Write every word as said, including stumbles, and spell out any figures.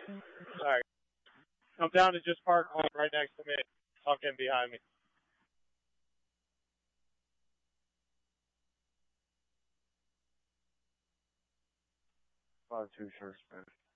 All right. Come down and just park right next to me. Tuck in behind me. Five two shirts, man.